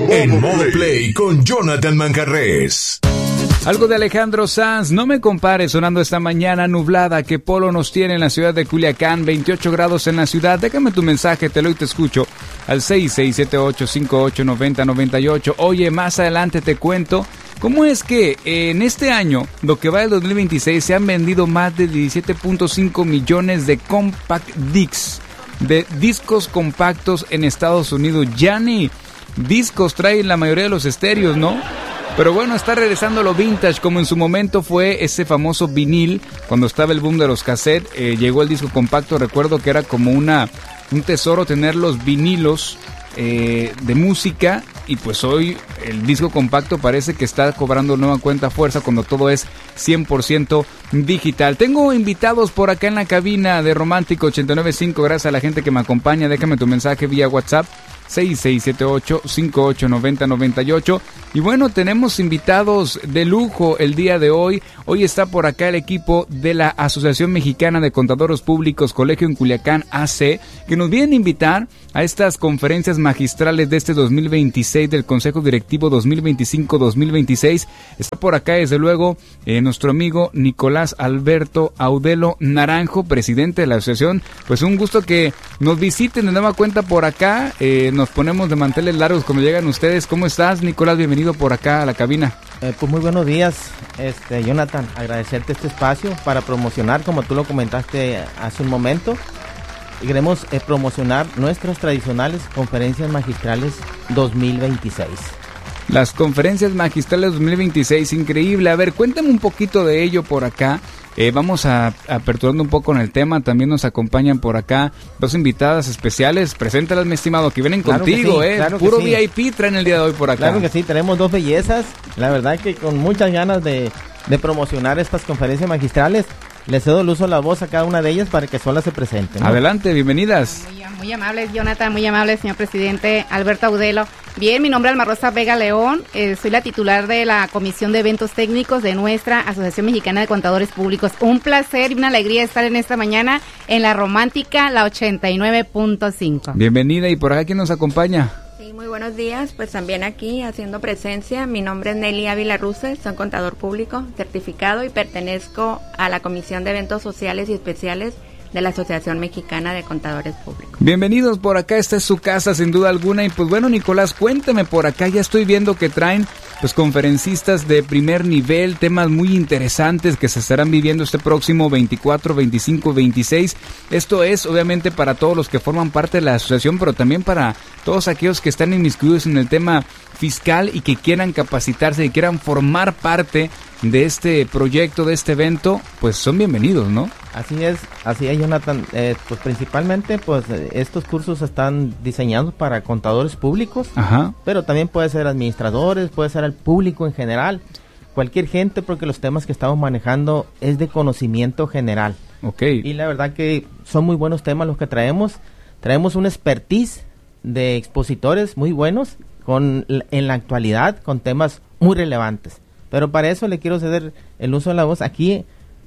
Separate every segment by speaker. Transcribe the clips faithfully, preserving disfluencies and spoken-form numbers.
Speaker 1: En modo play con Jonathan Manjarrés.
Speaker 2: Algo de Alejandro Sanz, no me compares, sonando esta mañana nublada que Polo nos tiene en la ciudad de Culiacán, veintiocho grados en la ciudad. Déjame tu mensaje, te lo y te escucho al seis seis siete ocho cinco ocho nueve cero nueve ocho. Oye, más adelante te cuento cómo es que en este año, lo que va del dos mil veintiséis, se han vendido más de diecisiete punto cinco millones de compact discs, de discos compactos en Estados Unidos. Ya ni discos traen la mayoría de los estéreos, ¿no? Pero bueno, está regresando lo vintage, como en su momento fue ese famoso vinil, cuando estaba el boom de los cassettes, eh, llegó el disco compacto. Recuerdo que era como una un tesoro tener los vinilos eh, de música, y pues hoy el disco compacto parece que está cobrando nueva cuenta fuerza cuando todo es cien por ciento digital. Tengo invitados por acá en la cabina de Romántico ochenta y nueve punto cinco, gracias a la gente que me acompaña. Déjame tu mensaje vía WhatsApp seis seis siete ocho cinco ocho nueve cero nueve ocho. Y bueno, tenemos invitados de lujo el día de hoy. Hoy está por acá el equipo de la Asociación Mexicana de Contadores Públicos, Colegio en Culiacán A C, que nos vienen a invitar a estas conferencias magistrales de este dos mil veintiséis del Consejo Directivo dos mil veinticinco dos mil veintiséis. Está por acá desde luego eh, nuestro amigo Nicolás Alberto Audelo Naranjo, presidente de la asociación. Pues un gusto que nos visiten de nueva cuenta por acá. eh, Nos ponemos de manteles largos cuando llegan ustedes. ¿Cómo estás, Nicolás? Bienvenido por acá a la cabina.
Speaker 3: Eh, pues muy buenos días, este, Jonathan. Agradecerte este espacio para promocionar, como tú lo comentaste hace un momento. Queremos eh, promocionar nuestras tradicionales conferencias magistrales dos mil veintiséis.
Speaker 2: Las conferencias magistrales dos mil veintiséis, increíble. A ver, cuéntame un poquito de ello por acá. Eh, vamos a aperturando un poco en el tema. También nos acompañan por acá dos invitadas especiales. Preséntalas, mi estimado, que vienen claro contigo, que sí, eh. Claro Puro sí. V I P traen el día de hoy por acá.
Speaker 3: Claro que sí, tenemos dos bellezas. La verdad que con muchas ganas de, de promocionar estas conferencias magistrales. Les cedo el uso de la voz a cada una de ellas para que solas se presenten, ¿no?
Speaker 2: Adelante, bienvenidas.
Speaker 4: Muy, muy amables, Jonathan, muy amable, señor presidente Alberto Audelo. Bien, mi nombre es Alma Rosa Vega León, eh, soy la titular de la Comisión de Eventos Técnicos de nuestra Asociación Mexicana de Contadores Públicos. Un placer y una alegría estar en esta mañana en la Romántica, la ochenta y nueve punto cinco.
Speaker 2: Bienvenida, y por acá, ¿quién nos acompaña?
Speaker 5: Sí, muy buenos días, pues también aquí haciendo presencia, mi nombre es Nelly Ávila Ruses, soy contador público certificado y pertenezco a la Comisión de Eventos Sociales y Especiales de la Asociación Mexicana de Contadores Públicos.
Speaker 2: Bienvenidos por acá, esta es su casa sin duda alguna. Y pues bueno, Nicolás, cuéntame por acá, ya estoy viendo que traen pues conferencistas de primer nivel, temas muy interesantes que se estarán viviendo este próximo veinticuatro, veinticinco, veintiséis. Esto es obviamente para todos los que forman parte de la asociación, pero también para todos aquellos que están inmiscuidos en el tema fiscal y que quieran capacitarse y quieran formar parte de este proyecto, de este evento, pues son bienvenidos, ¿no?
Speaker 3: Así es, así es, Jonathan. Eh, pues principalmente, pues estos cursos están diseñados para contadores públicos,
Speaker 2: Ajá.
Speaker 3: pero también puede ser administradores, puede ser el público en general, cualquier gente, porque los temas que estamos manejando es de conocimiento general.
Speaker 2: Okay.
Speaker 3: Y la verdad que son muy buenos temas los que traemos. Traemos un expertise de expositores muy buenos con en la actualidad con temas muy relevantes. Pero para eso le quiero ceder el uso de la voz aquí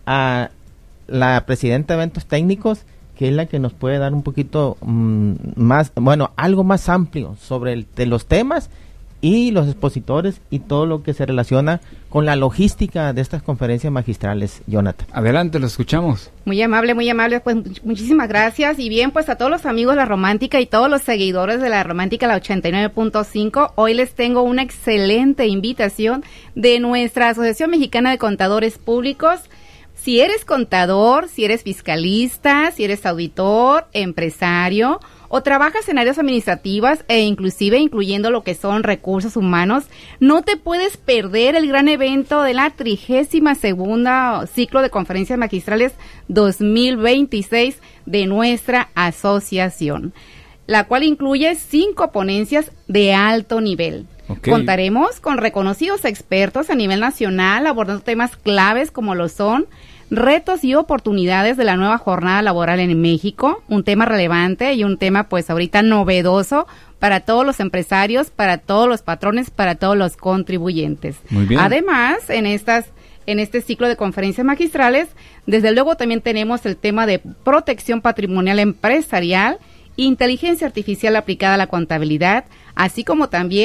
Speaker 3: a la presidenta de eventos técnicos, que es la que nos puede dar un poquito mmm, más, bueno, algo más amplio sobre el, de los temas y los expositores y todo lo que se relaciona con la logística de estas conferencias magistrales, Jonathan.
Speaker 2: Adelante, lo escuchamos.
Speaker 4: Muy amable, muy amable, pues muchísimas gracias. Y bien, pues a todos los amigos de La Romántica y todos los seguidores de La Romántica, la ochenta y nueve punto cinco, hoy les tengo una excelente invitación de nuestra Asociación Mexicana de Contadores Públicos. Si eres contador, si eres fiscalista, si eres auditor, empresario o trabajas en áreas administrativas e inclusive incluyendo lo que son recursos humanos, no te puedes perder el gran evento de la trigésima segunda ciclo de conferencias magistrales dos mil veintiséis de nuestra asociación, la cual incluye cinco ponencias de alto nivel. Okay. Contaremos con reconocidos expertos a nivel nacional abordando temas claves como lo son retos y oportunidades de la nueva jornada laboral en México, un tema relevante y un tema pues ahorita novedoso para todos los empresarios, para todos los patrones, para todos los contribuyentes.
Speaker 2: Muy bien.
Speaker 4: Además, en estas en este ciclo de conferencias magistrales, desde luego también tenemos el tema de protección patrimonial empresarial, inteligencia artificial aplicada a la contabilidad, así como también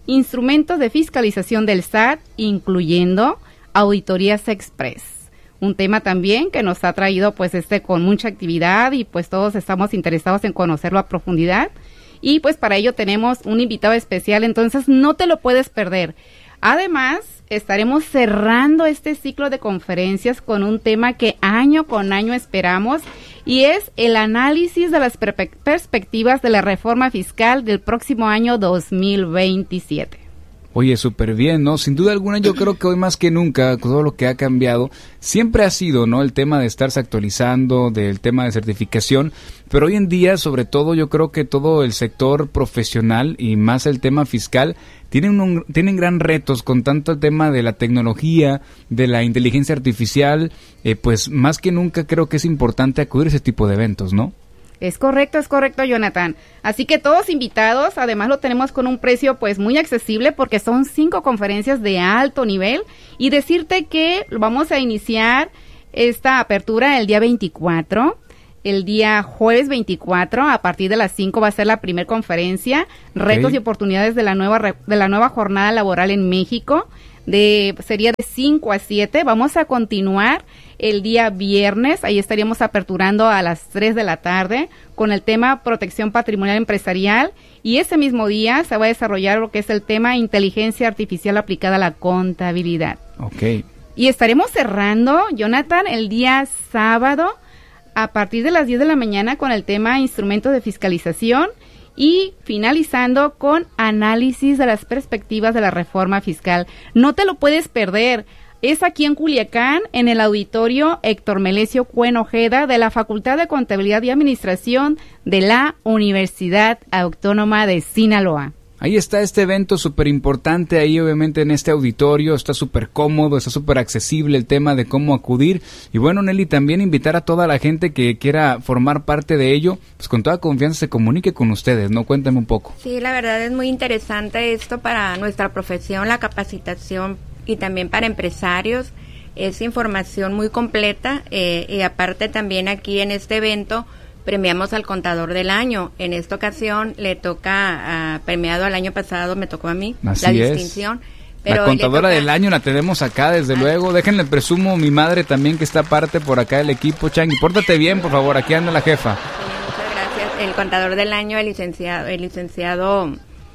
Speaker 4: instrumentos de fiscalización del S A T, incluyendo auditorías express. Un tema también que nos ha traído pues este con mucha actividad y pues todos estamos interesados en conocerlo a profundidad. Y pues para ello tenemos un invitado especial, entonces no te lo puedes perder. Además, estaremos cerrando este ciclo de conferencias con un tema que año con año esperamos y es el análisis de las per- perspectivas de la reforma fiscal del próximo año dos mil veintisiete.
Speaker 2: Oye, súper bien, ¿no? Sin duda alguna yo creo que hoy más que nunca, con todo lo que ha cambiado, siempre ha sido, ¿no? El tema de estarse actualizando, del tema de certificación, pero hoy en día, sobre todo, yo creo que todo el sector profesional y más el tema fiscal tienen, un, tienen gran retos con tanto el tema de la tecnología, de la inteligencia artificial, eh, pues más que nunca creo que es importante acudir a ese tipo de eventos, ¿no?
Speaker 4: Es correcto, es correcto, Jonathan. Así que todos invitados, además lo tenemos con un precio pues muy accesible porque son cinco conferencias de alto nivel y decirte que vamos a iniciar esta apertura el día veinticuatro, el día jueves veinticuatro, a partir de las cinco va a ser la primera conferencia, retos okay. y oportunidades de la nueva de la nueva jornada laboral en México. De, sería de cinco a siete, vamos a continuar el día viernes, ahí estaríamos aperturando a las tres de la tarde con el tema protección patrimonial empresarial y ese mismo día se va a desarrollar lo que es el tema inteligencia artificial aplicada a la contabilidad.
Speaker 2: Okay.
Speaker 4: Y estaremos cerrando, Jonathan, el día sábado a partir de las diez de la mañana con el tema instrumentos de fiscalización y finalizando con análisis de las perspectivas de la reforma fiscal. No te lo puedes perder. Es aquí en Culiacán, en el auditorio Héctor Melesio Cuen Ojeda de la Facultad de Contabilidad y Administración de la Universidad Autónoma de Sinaloa.
Speaker 2: Ahí está este evento súper importante, ahí obviamente en este auditorio, está súper cómodo, está súper accesible el tema de cómo acudir. Y bueno, Nelly, también invitar a toda la gente que quiera formar parte de ello, pues con toda confianza se comunique con ustedes, ¿no? Cuéntame un poco.
Speaker 5: Sí, la verdad es muy interesante esto para nuestra profesión, la capacitación y también para empresarios. Es información muy completa eh, y aparte también aquí en este evento premiamos al contador del año. En esta ocasión le toca, uh, premiado al año pasado, me tocó a mí
Speaker 2: Así
Speaker 5: la
Speaker 2: es.
Speaker 5: distinción. Pero
Speaker 2: la contadora
Speaker 5: toca...
Speaker 2: del año la tenemos acá, desde
Speaker 5: ah.
Speaker 2: luego. Déjenle presumo mi madre también que está parte por acá del equipo. Changi, pórtate bien, por favor, aquí anda la jefa.
Speaker 5: Sí, muchas gracias. El contador del año, el licenciado, el licenciado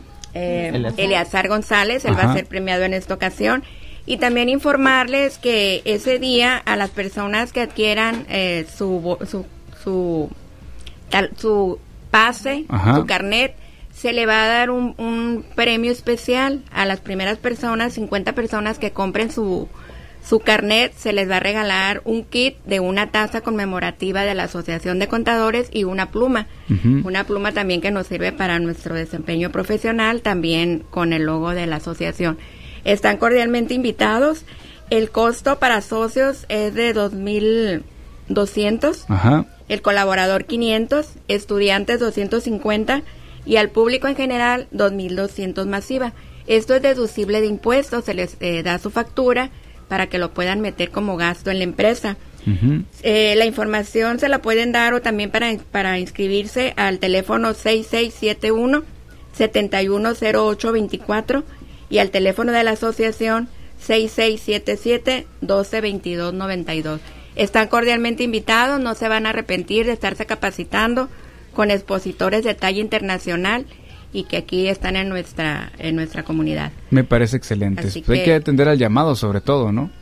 Speaker 5: eh, Eleazar González, él Ajá. va a ser premiado en esta ocasión. Y también informarles que ese día a las personas que adquieran eh, su su su Tal, su pase, Ajá. su carnet, se le va a dar un, un premio especial a las primeras personas, cincuenta personas que compren su, su carnet, se les va a regalar un kit de una taza conmemorativa de la Asociación de Contadores y una pluma, uh-huh. una pluma también que nos sirve para nuestro desempeño profesional, también con el logo de la asociación. Están cordialmente invitados. El costo para socios es de dos mil doscientos. Ajá. El colaborador quinientos, estudiantes doscientos cincuenta y al público en general dos mil doscientos masiva. Esto es deducible de impuestos, se les eh, da su factura para que lo puedan meter como gasto en la empresa. Uh-huh. Eh, la información se la pueden dar o también para, para inscribirse al teléfono seis seis siete uno, siete uno cero ocho dos cuatro y al teléfono de la asociación seis seis siete siete, uno dos dos dos nueve dos. Están cordialmente invitados, no se van a arrepentir de estarse capacitando con expositores de talla internacional y que aquí están en nuestra en nuestra comunidad.
Speaker 2: Me parece excelente. Pues que hay que atender al llamado sobre todo, ¿no?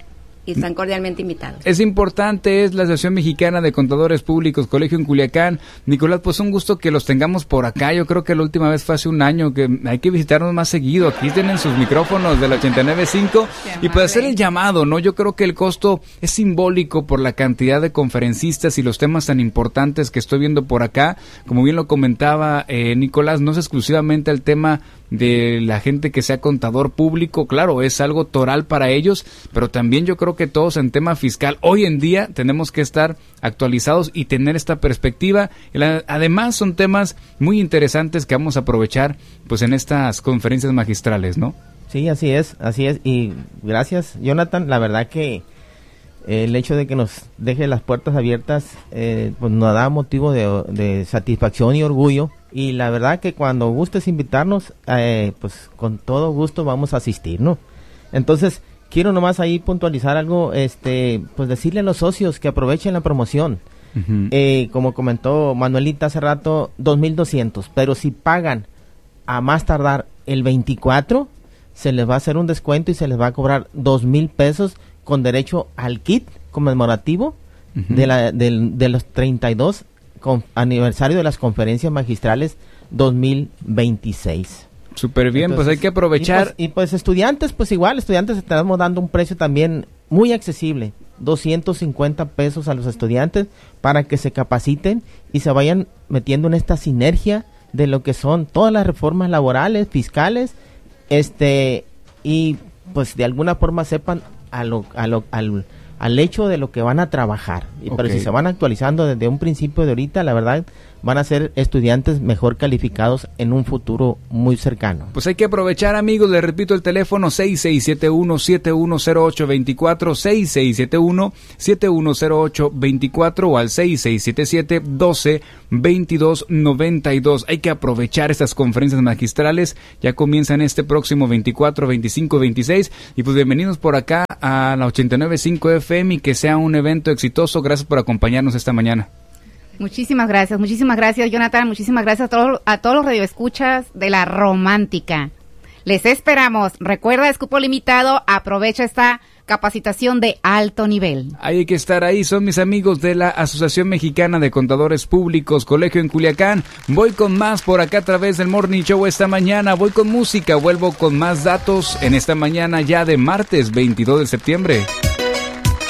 Speaker 5: Y están cordialmente invitados.
Speaker 2: Es importante, es la Asociación Mexicana de Contadores Públicos, Colegio en Culiacán. Nicolás, pues un gusto que los tengamos por acá. Yo creo que la última vez fue hace un año, que hay que visitarnos más seguido. Aquí tienen sus micrófonos del ochenta y nueve punto cinco y puede hacer el llamado, ¿no? Yo creo que el costo es simbólico por la cantidad de conferencistas y los temas tan importantes que estoy viendo por acá. Como bien lo comentaba eh, Nicolás, no es exclusivamente el tema de la gente que sea contador público, claro, es algo toral para ellos, pero también yo creo que todos en tema fiscal hoy en día tenemos que estar actualizados y tener esta perspectiva. Además son temas muy interesantes que vamos a aprovechar pues en estas conferencias magistrales, ¿no?
Speaker 3: Sí, así es, así es, y gracias, Jonathan, la verdad que el hecho de que nos deje las puertas abiertas eh, pues nos da motivo de, de satisfacción y orgullo y la verdad que cuando gustes invitarnos, eh, pues con todo gusto vamos a asistir, ¿no? Entonces, quiero nomás ahí puntualizar algo, este, pues decirle a los socios que aprovechen la promoción. Uh-huh. Eh, como comentó Manuelita hace rato, dos mil doscientos, pero si pagan a más tardar el veinticuatro, se les va a hacer un descuento y se les va a cobrar dos mil pesos con derecho al kit conmemorativo uh-huh. de, la, de, de los treinta y dos con, aniversario de las conferencias magistrales dos mil veintiséis.
Speaker 2: Súper bien. Entonces, pues hay que aprovechar.
Speaker 3: Y pues, y pues estudiantes, pues igual, estudiantes estamos dando un precio también muy accesible, doscientos cincuenta pesos a los estudiantes para que se capaciten y se vayan metiendo en esta sinergia de lo que son todas las reformas laborales, fiscales, este y pues de alguna forma sepan a lo, a lo, al, al hecho de lo que van a trabajar. Y okay. Pero si se van actualizando desde un principio de ahorita, la verdad van a ser estudiantes mejor calificados en un futuro muy cercano.
Speaker 2: Pues hay que aprovechar, amigos, les repito el teléfono seis seis siete uno, siete uno cero ocho dos cuatro, seis seis siete uno, siete uno cero ocho dos cuatro o al seis seis siete siete, doce, veintidós, noventa y dos. Hay que aprovechar estas conferencias magistrales, ya comienzan este próximo veinticuatro, veinticinco, veintiséis y pues bienvenidos por acá a la ochenta y nueve punto cinco F M y que sea un evento exitoso. Gracias por acompañarnos esta mañana.
Speaker 4: Muchísimas gracias, muchísimas gracias, Jonathan, muchísimas gracias a todos, a todos los radioescuchas de La Romántica. Les esperamos. Recuerda, es cupo limitado, aprovecha esta capacitación de alto nivel.
Speaker 2: Hay que estar ahí, son mis amigos de la Asociación Mexicana de Contadores Públicos, Colegio en Culiacán. Voy con más por acá a través del Morning Show esta mañana, voy con música, vuelvo con más datos en esta mañana ya de martes veintidós de septiembre.